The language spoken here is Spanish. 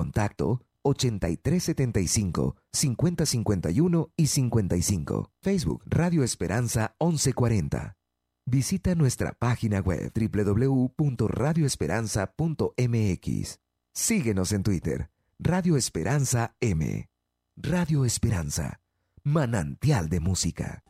Contacto 8375-5051 y 55. Facebook Radio Esperanza 1140. Visita nuestra página web www.radioesperanza.mx. Síguenos en Twitter, Radio Esperanza M. Radio Esperanza, manantial de música.